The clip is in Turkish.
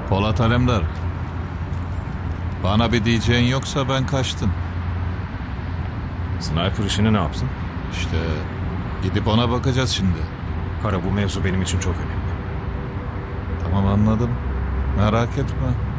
Polat Alemdar. Bana bir diyeceğin yoksa ben kaçtım. Sniper işini ne yapsın? İşte gidip ona bakacağız şimdi. Kara, bu mevzu benim için çok önemli. Tamam, anladım. Merak etme.